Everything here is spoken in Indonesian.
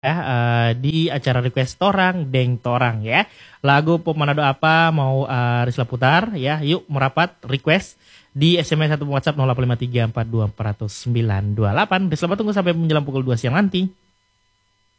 ya di acara request torang deng torang ya. Lagu pop Manado apa mau Risla putar ya. Yuk merapat request di SMS atau WhatsApp 0853424928. Risla tunggu sampai menjelang pukul 2 siang nanti.